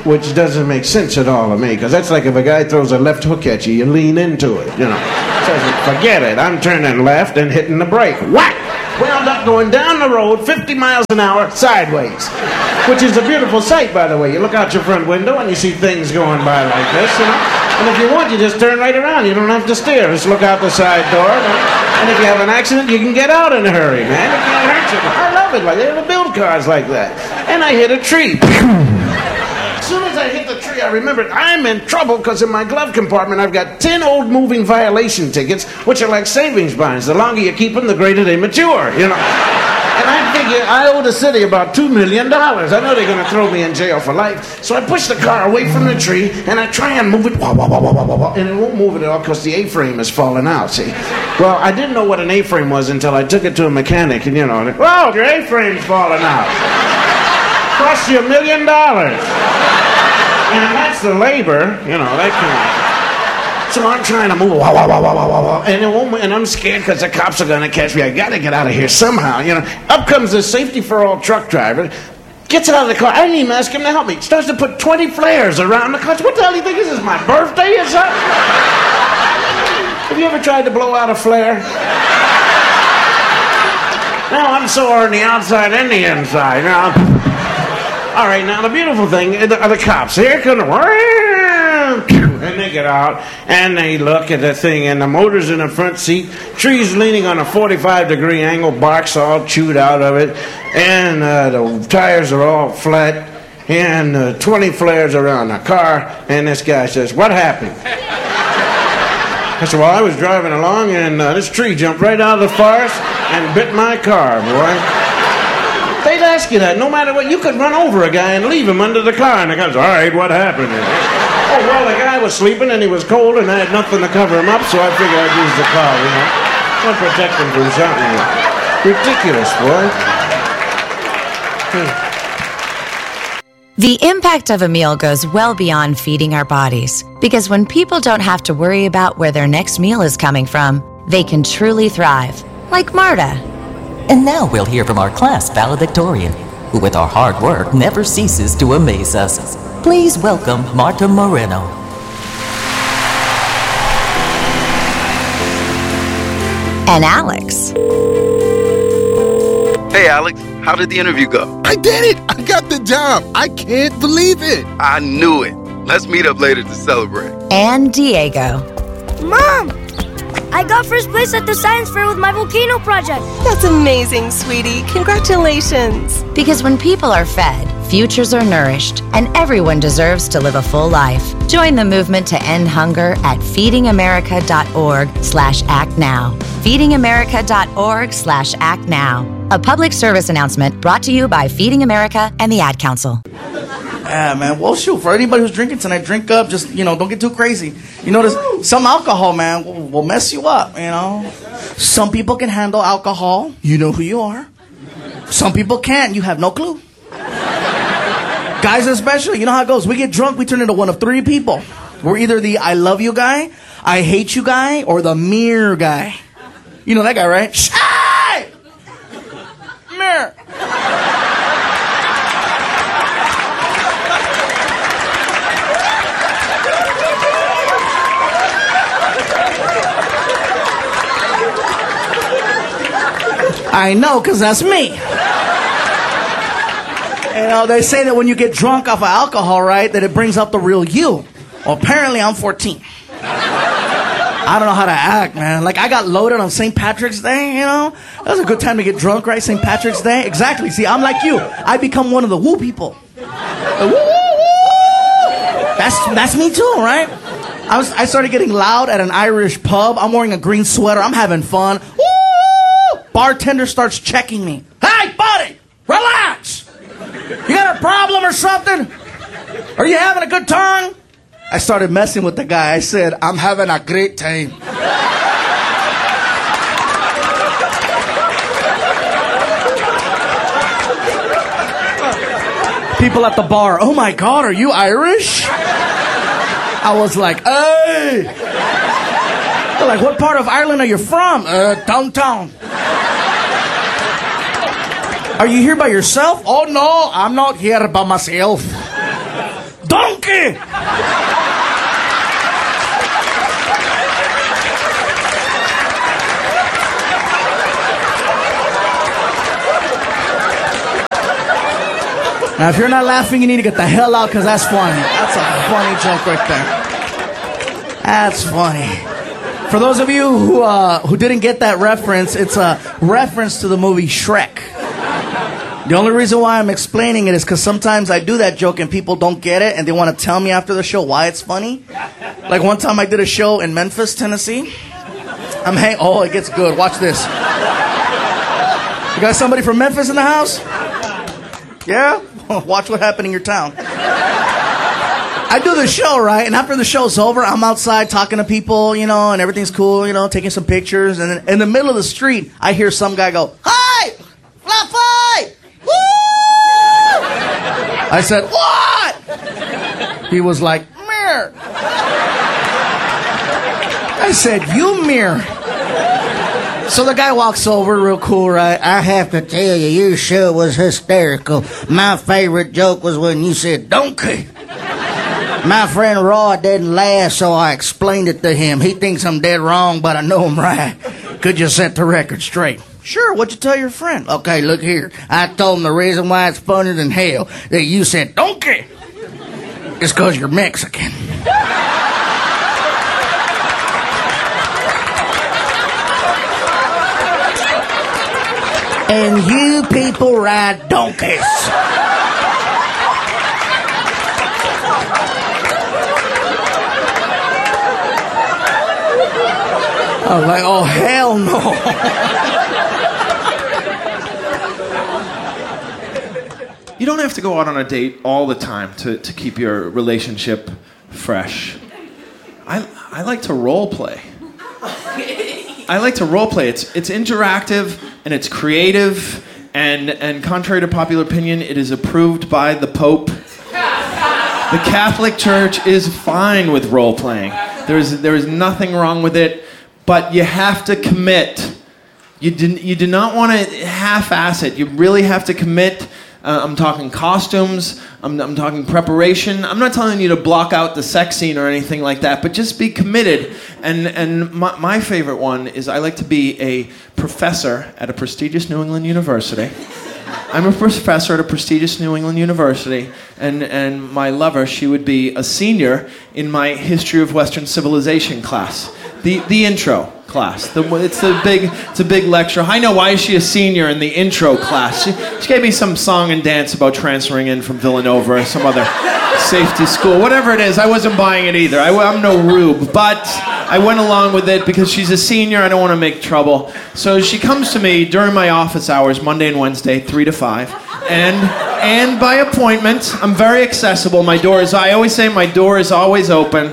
which doesn't make sense at all to me, because that's like if a guy throws a left hook at you, you lean into it, you know. So I said, forget it, I'm turning left and hitting the brake. Whack! Wound up going down the road fifty miles an hour sideways, which is a beautiful sight, by the way. You look out your front window and you see things going by like this, you know. And if you want, you just turn right around. You don't have to steer. Just look out the side door. And if you have an accident, you can get out in a hurry, man. It can't hurt you. I love it. Like, they don't build cars like that. And I hit a tree. As soon as I hit the tree, I remembered I'm in trouble because in my glove compartment, I've got ten old moving violation tickets, which are like savings bonds. The longer you keep them, the greater they mature, you know. And I figure I owe the city about two million dollars. I know they're going to throw me in jail for life. So I push the car away from the tree, and I try and move it, wah, wah, wah, wah, wah, wah, and it won't move it at all because the A-frame is falling out, see. Well, I didn't know what an A-frame was until I took it to a mechanic, and you know, and, whoa, your A-frame's falling out. Cost you a million dollars. And that's the labor, you know, that kind of... So I'm trying to move, wah, wah, wah, wah, wah, wah, and, it won't, and I'm scared because the cops are going to catch me. I got to get out of here somehow, you know. Up comes the safety for all truck driver, gets out of the car. I didn't even ask him to help me. Starts to put twenty flares around the car. What the hell do you think this is, my birthday or something? Have you ever tried to blow out a flare? Now I'm sore on the outside and the inside. Now, all right, now the beautiful thing are the, the cops. Here come the... And they get out, and they look at the thing, and the motor's in the front seat, tree's leaning on a forty-five degree angle, bark's all chewed out of it, and uh, the tires are all flat, and uh, twenty flares around the car, and this guy says, what happened? I said, well, I was driving along, and uh, this tree jumped right out of the forest and bit my car, boy. They'd ask you that, no matter what. You could run over a guy and leave him under the car, and the guy says, all right, what happened? Oh, well, the guy was sleeping, and he was cold, and I had nothing to cover him up, so I figured I'd use the car, you know. I'll protect him from something. Ridiculous, boy. Hmm. The impact of a meal goes well beyond feeding our bodies, because when people don't have to worry about where their next meal is coming from, they can truly thrive, like Marta. And now we'll hear from our class valedictorian, who with our hard work never ceases to amaze us. Please welcome Marta Moreno. And Alex. Hey, Alex, how did the interview go? I did it! I got the job! I can't believe it! I knew it. Let's meet up later to celebrate. And Diego. Mom! I got first place at the science fair with my volcano project. That's amazing, sweetie. Congratulations. Because when people are fed, futures are nourished, and everyone deserves to live a full life. Join the movement to end hunger at feedingamerica.org slash act now. feedingamerica.org slash act now. A public service announcement brought to you by Feeding America and the Ad Council. Yeah, man. Well, shoot, for anybody who's drinking tonight, drink up. Just, you know, don't get too crazy. You know, there's some alcohol, man, will, will mess you up, you know. Some people can handle alcohol. You know who you are. Some people can't. You have no clue. Guys especially, you know how it goes. We get drunk, we turn into one of three people. We're either the I love you guy, I hate you guy, or the mirror guy. You know that guy, right? Hey! Mirror. I know, because that's me. You know, they say that when you get drunk off of alcohol, right, that it brings out the real you. Well, apparently I'm fourteen. I don't know how to act, man. Like, I got loaded on Saint Patrick's Day, you know? That was a good time to get drunk, right? Saint Patrick's Day. Exactly. See, I'm like you. I become one of the woo people. The woo, woo, woo. That's, that's me too, right? I, was, I started getting loud at an Irish pub. I'm wearing a green sweater. I'm having fun. Woo! Bartender starts checking me. Hey, buddy, relax. You got a problem or something? Are you having a good time? I started messing with the guy. I said, I'm having a great time. People at the bar, oh my God, are you Irish? I was like, hey. They're like, what part of Ireland are you from? Uh, downtown. Are you here by yourself? Oh no, I'm not here by myself. Do donkey! Now, if you're not laughing, you need to get the hell out because that's funny. That's a funny joke right there. That's funny. For those of you who uh, who didn't get that reference, it's a reference to the movie Shrek. The only reason why I'm explaining it is because sometimes I do that joke and people don't get it and they want to tell me after the show why it's funny. Like one time I did a show in Memphis, Tennessee. I'm hang- Oh, it gets good. Watch this. You got somebody from Memphis in the house? Yeah? Watch what happened in your town. I do the show, right? And after the show's over, I'm outside talking to people, you know, and everything's cool, you know, taking some pictures. And then in the middle of the street, I hear some guy go, "Hi! Fluffy! Woo!" I said, "What?" He was like, "Mirror." I said, "You mirror." So the guy walks over real cool, right? "I have to tell you, your show was hysterical. My favorite joke was when you said donkey. My friend Roy didn't laugh, so I explained it to him. He thinks I'm dead wrong, but I know I'm right. Could you set the record straight?" "Sure, what'd you tell your friend?" "Okay, look here. I told him the reason why it's funnier than hell that you said donkey is because you're Mexican." "And you people ride donkeys." I was like, oh, hell no. You don't have to go out on a date all the time to, to keep your relationship fresh. I, I like to role play. I like to role play. It's it's interactive and it's creative and and contrary to popular opinion, it is approved by the Pope. The Catholic Church is fine with role playing. There's there is nothing wrong with it, but you have to commit. You didn't you do not want to half-ass it. You really have to commit. Uh, I'm talking costumes. I'm, I'm talking preparation. I'm not telling you to block out the sex scene or anything like that, but just be committed. And and my, my favorite one is I like to be a professor at a prestigious New England university. I'm a professor at a prestigious New England university, and, and my lover, she would be a senior in my History of Western Civilization class. The the intro class. The, it's a big it's a big lecture. I know, why is she a senior in the intro class? She, she gave me some song and dance about transferring in from Villanova or some other safety school. Whatever it is, I wasn't buying it either. I, I'm no rube, but I went along with it because she's a senior. I don't want to make trouble. So she comes to me during my office hours, Monday and Wednesday, three to five, and and by appointment. I'm very accessible. My door is. I always say my door is always open.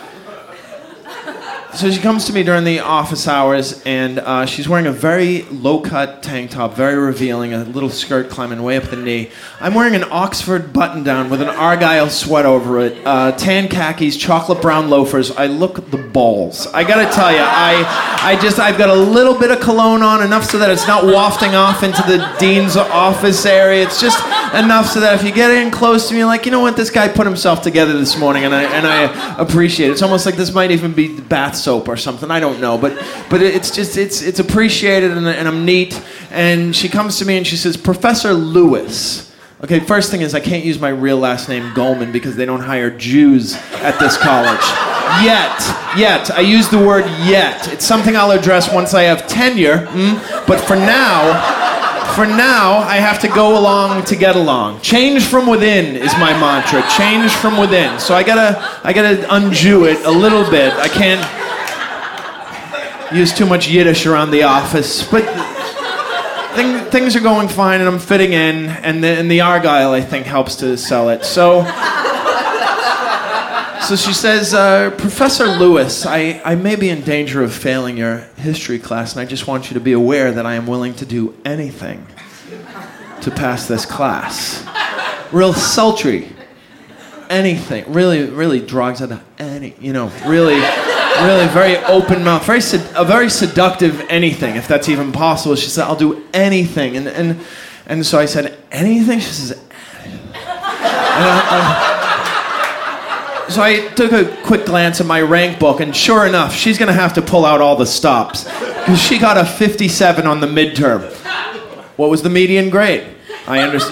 So she comes to me during the office hours, and uh, she's wearing a very low-cut tank top, very revealing, a little skirt climbing way up the knee. I'm wearing an Oxford button-down with an Argyle sweat over it, uh, tan khakis, chocolate brown loafers. I look the balls. I gotta tell you, I, I just, I've got a little bit of cologne on, enough so that it's not wafting off into the dean's office area. It's just enough so that if you get in close to me, you're like, you know what, this guy put himself together this morning, and I, and I appreciate it. It's almost like this might even be bath soap or something. I don't know, but but it's just it's it's appreciated, and, and I'm neat. And she comes to me and she says, "Professor Lewis." Okay, first thing is I can't use my real last name Goldman because they don't hire Jews at this college. Yet, yet. I use the word yet. It's something I'll address once I have tenure. Mm? But for now, for now, I have to go along to get along. Change from within is my mantra. Change from within. So I gotta I gotta un-Jew it a little bit. I can't use too much Yiddish around the office, but thing, things are going fine, and I'm fitting in, and the, and the Argyle, I think, helps to sell it. So, so she says, uh, "Professor Lewis, I, I may be in danger of failing your history class, and I just want you to be aware that I am willing to do anything to pass this class." Real sultry. Anything. Really, really drugs out of any, you know, really... Really, very open mouth, very sed- a very seductive anything, if that's even possible. She said, "I'll do anything," and and and so I said, "Anything?" She says, and I, I, So I took a quick glance at my rank book, and sure enough, she's gonna have to pull out all the stops. Because she got a fifty-seven on the midterm. What was the median grade? I understand.